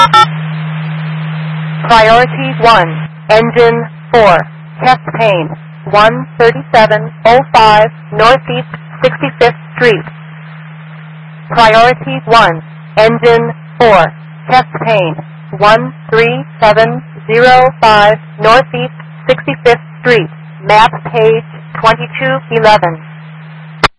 Priority 1, Engine 4, chest pain, 13705 Northeast 65th Street. Priority 1, Engine 4, chest pain, 13705 Northeast 65th Street, map page 2211.